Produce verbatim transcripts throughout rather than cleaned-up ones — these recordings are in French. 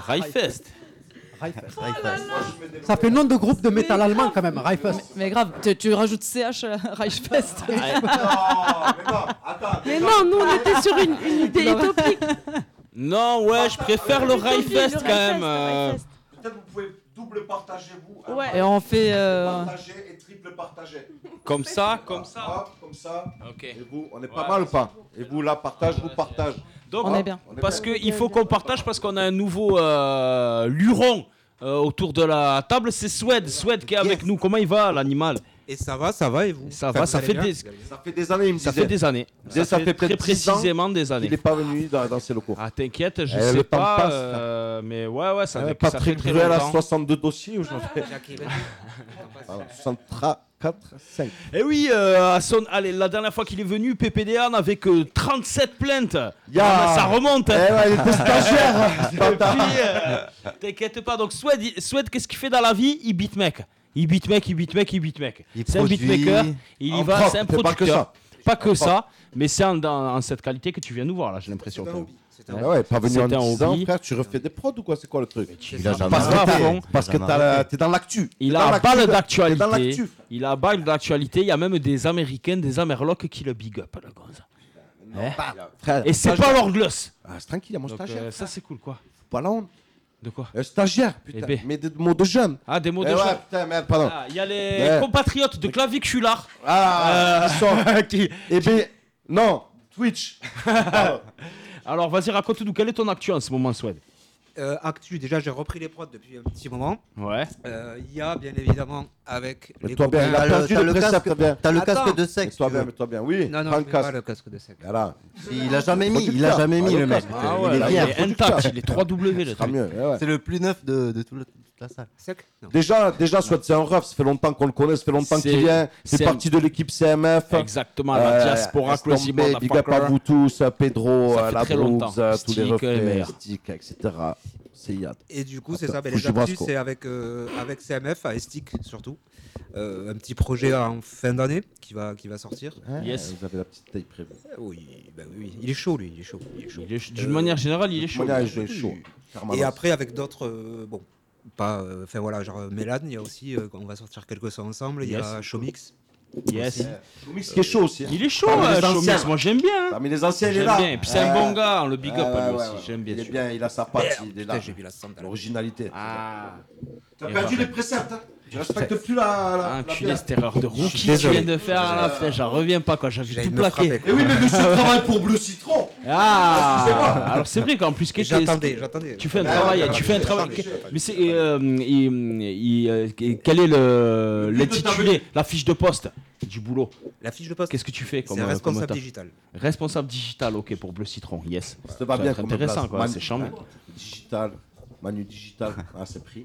Rheinfest. Rheinfest. Rheinfest. Ça fait nom de groupe de métal allemand quand même, Rheinfest. Mais, mais grave, tu, tu rajoutes C H à Reichfest. Non, mais non, attends. Mais non, nous on était sur une, une idée utopique. Non, ouais, je préfère le Utopie, Rheinfest le quand même. Rheinfest, euh. Rheinfest. Peut-être vous pouvez double partager vous. hein. Ouais. Et on fait. euh, Partager et triple partager. Comme ça, comme ça. Hop, comme ça. Ok. Et vous, on est pas Ouais. mal ou pas? Et vous là, partage, vous partage. Donc, On est bien. On est parce bien. qu'il faut qu'on partage parce qu'on a un nouveau euh, luron euh, autour de la table. C'est Swed. Swed qui est avec Yes. nous. Comment il va, l'animal? Et ça va, ça va, et vous? Ça Enfin, va, vous ça allez fait bien des, Ça fait des années, il me ça disait. fait des années. Ça fait très peut-être dix ans précisément des Il années. n'est pas venu dans, dans ces locaux. Ah, t'inquiète, je Eh, sais le temps pas. passe, euh, mais ouais, ouais, ça, Euh, fait, ça fait Patrick très Bruel a longtemps. soixante-deux dossiers aujourd'hui. Voilà, soixante-quatre, cinq. Et oui, euh, à son, allez, la dernière fois qu'il est venu, P P D A n'avait que trente-sept plaintes. Ya. Ah, ça remonte. Eh Hein. ouais, il était stagiaire. Et puis, euh, t'inquiète pas. Donc, Swed, il- Swed, qu'est-ce qu'il fait dans la vie? Il beat mec. Il beat mec, il beat mec, il beat mec. Il C'est un produit. beatmaker. Il y En va, propre, c'est un il fait pas que producteur. ça. Pas que ça, mais c'est en, dans- en cette qualité que tu viens nous voir là, j'ai l'impression. C'est un que- hobby. C'est un Ah hobby. ouais, pas venu en C'était un dix ans, hobby. frère, tu refais des prods ou quoi? C'est quoi le truc? Il a jamais Parce Parce que que arrêté. à t'as- fond. parce que Jamais t'as la- arrêté. t'es dans l'actu. Il T'es a dans un l'actu balle de- T'es dans d'actualité. l'actu. Il a un balle d'actualité. Il y a même des Américains, des Amerlocs qui le big up, le gonze. Hein? Frère, Et c'est pas leur gloss. Ah, c'est tranquille, il y a mon Donc, stagiaire. euh, ça, c'est cool, quoi. Pas la honte. De quoi? Un stagiaire, putain. Eh ben. Mais des mots de jeunes. Ah, des mots Eh de ouais, choix. putain, merde, pardon. Ah, il y a les Ouais. compatriotes de clavicular. Ah, ils sont. qui- Eh ben, non, Twitch. Alors, vas-y, raconte-nous, quelle est ton actu en ce moment, Swed? Euh, actu, déjà, j'ai repris les prods depuis un petit moment. Ouais. Euh, Il y a bien évidemment avec les Toi bien, copains- il a T'as le- perdu t'as le le précepte, casque- bien. T'as le Attends. casque de sexe. Toi tu bien, veux. mais toi bien, oui. Non, non, prends je le mets pas casque. le casque de sec. Voilà. Il a jamais mis, il a Producteur. jamais mis Ah, le le mec. casque. Ah Il ouais, est là, bien, il est producteur. intact, il est trois W, le Ce sera truc. mieux. eh ouais. C'est le plus neuf de, de tout le- toute la salle. Sec? Non. Déjà, déjà, soit c'est un ref, ça fait longtemps qu'on le connaît, ça fait longtemps C'est- qu'il vient. C'est c'est parti de l'équipe C M F. Exactement, la diaspora, Estombe, Crazy Big up à Motherfucker. vous tous, Pedro, Ça euh, fait la très longtemps. Brooks, euh, tous les Stick, les refrains, meilleurs. Stick, et cetera. C'est Yad. Et du coup, c'est Attends, ça. Ben, faut les que je brasse, actus, quoi. c'est avec, euh, avec C M F, à Estic surtout. Euh, un petit projet en fin d'année qui va, qui va sortir. Hein, Yes. Vous avez la petite taille prévue. Oui, ben oui, il est chaud lui, il est chaud. Il est chaud. Il est- D'une Euh, manière générale, il est chaud. Monia, il est chaud. Et après avec d'autres, euh, bon, pas, euh, enfin voilà, genre euh, Mélan, il y a aussi, euh, on va sortir quelques sons ensemble. Il y a Yes. Showmix. Yes. Mix qui est chaud aussi. hein. Il est chaud, Parmi euh, les Showmix. anciens. Moi, j'aime bien. hein. Parmi les anciens, il est J'aime là. bien. Et puis, c'est un Ouais. bon gars, on le big up Ouais, à lui ouais, aussi. ouais. J'aime bien. Il est sûr. bien, il a sa patte, il est Putain, là. j'ai vu la sandale. L'originalité. Ah. T'as Et perdu voilà. les préceptes, hein. Tu respectes plus la. la, Ah, la enculé, bière. cette erreur de rookie que tu désolé. viens de faire à la flèche. J'en reviens pas, quoi. J'avais J'allais tout me plaqué. frapper. Eh oui, mais monsieur travaille pour Bleu Citron. Ah, Excusez-moi. alors c'est vrai qu'en plus, qu'est-ce que- J'attendais, j'attendais. tu fais un Ah, travail, ouais, tu fais un ouais, travail. ouais, ouais. Mais c'est, euh, il- il- euh, quel est le Le but de l'intitulé, la fiche de poste du boulot? La fiche de poste, Qu'est-ce que tu fais comme c'est euh, responsable comme taf digital. Responsable digital, ok, pour Bleu Citron, yes. Ça te va Ça bien va être comme intéressant, place. quoi, Manu- c'est charmant. Digital. Manu Digital. Ah, c'est pris.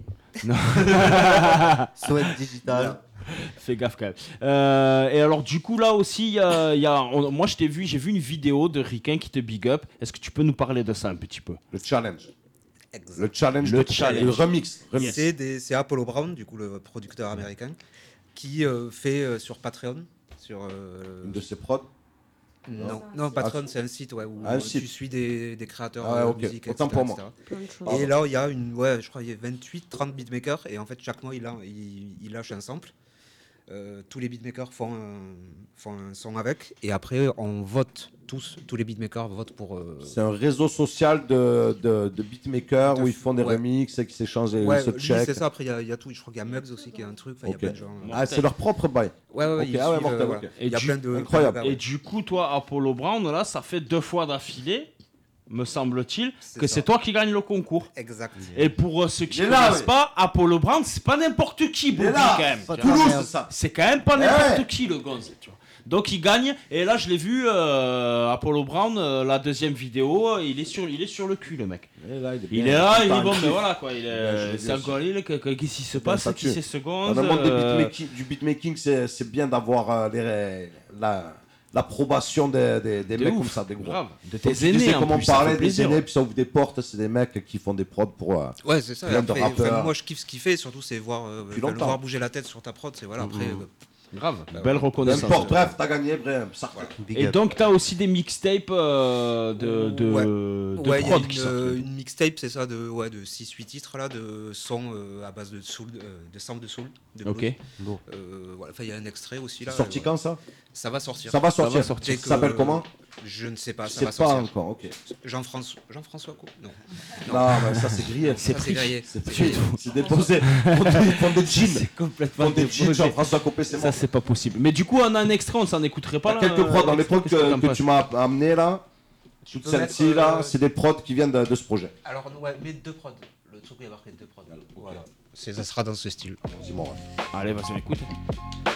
Souhaite digital. Fais gaffe quand même. Euh, et alors du coup là aussi, il y a, il y a- on- moi je t'ai vu, j'ai vu une vidéo de Riquin qui te big up. Est-ce que tu peux nous parler de ça un petit peu? Le challenge. Exact. Le challenge. Le de- challenge. Le remix. remix. C'est des- c'est Apollo Brown, du coup le producteur américain, qui euh, fait euh, sur Patreon, sur euh, Une de ses prods. non, non Patreon c'est un site ouais, où Un euh, site. tu suis des, des créateurs Ah ouais, de ok. musique, Autant et cetera, pour moi. et cetera. Plein de choses. Pardon. Et là il y a une ouais je crois il y a vingt-huit trente beatmakers et en fait chaque mois il, a, il, il lâche un sample. Euh, tous les beatmakers font un, font un son avec et après on vote tous, tous les beatmakers votent pour. euh, C'est un réseau social de, de, de beatmakers De où ils font des ouais. remixes et qui s'échangent et ouais, ils se lui, check. c'est ça. Après il y, a- il y a tout. Je crois qu'il y a Mugs aussi qui a un truc. Enfin, il y Ok. a plein de gens. Ah, c'est leur propre bail. Ouais, ouais, ouais, Ok, ils ah ouais, suivent, mortel, euh, ok. voilà. Et Il y a du- plein de incroyable. plein de gars, Et ouais. du coup, toi, Apollo Brown, là, ça fait deux fois d'affilée, me semble-t-il, C'est que ça. c'est toi qui gagne le concours. Exact. Et pour euh, ceux qui Il ne est là, connaissent oui. pas, Apollo Brown, c'est pas n'importe qui, Il est Bobby, là. quand même. Pas Tu vois. Toulouse, merde. c'est ça. C'est quand même pas Eh n'importe ouais. qui, le gonze, tu vois. Donc il gagne, et là je l'ai vu, euh, Apollo Brown, euh, la deuxième vidéo, euh, il est sur, il est sur le cul, le mec. Et là, il est, Il bien. est là, il Pas dit un bon, kiff. ben voilà quoi, il Bien, je est, l'ai c'est vu un aussi. gorille, que- que- qu'est-ce qui se Bien, passe, ça qui tue. c'est ce Dans gonze le monde des euh, beatmaking- du beatmaking, c'est c'est bien d'avoir euh, les- la- l'approbation des, des, des de mecs ouf, comme ça, des gros. grave, de Comme tes tu disais, aînés en comme on plus, ça parlait fait des plaisir. aînés, puis ça ouvre des portes, c'est des mecs qui font des prods pour. euh, Ouais, c'est ça. Plein Et de après, rappeurs. enfin, moi, je kiffe ce qu'il fait. Surtout, c'est voir, euh, Depuis enfin, le longtemps. voir bouger la tête sur ta prod. C'est voilà. Après, Mhm. euh, Grave, Bah, belle ouais. Peu reconnaissance. importe, bref, t'as gagné, bref, ça. Big Et up. donc, t'as aussi des mixtapes euh, de, de, Ouais. de Ouais, il y a prod une, qui sortent. euh, une mixtape, c'est ça, de, ouais, de six huit titres là, de sons euh, à base de soul, euh, de samples de soul. De blues. Ok. Euh, voilà, enfin, il y a un extrait aussi là. C'est sorti euh, quand ça Ça va sortir. Ça va Ça va sortir. sortir. Dès Ça s'appelle que- comment Je ne sais pas, ça C'est va pas sortir. encore, ok. Jean-François, Jean-François quoi Non. Non, mais ça c'est grillé. Ça, c'est grillé. C'est grillé. C'est déposé. Ils font des jeans. C'est Ils complètement font des jeans, déposé. Jean-François Copé, c'est Ça, mort. c'est pas possible. Mais du coup, on a un extrait, on s'en écouterait pas T'as là. quelques prods dans euh, les prods qu'est-ce t'en que, que penses tu m'as amené là. Toutes peux celles-ci mettre, là, euh, c'est des prods qui viennent de, de ce projet. Alors, ouais, mais deux prods. Le truc, il y a marqué deux prods. Voilà. C'est- Ça sera dans ce style. Dis-moi. Allez, vas-y, on écoute.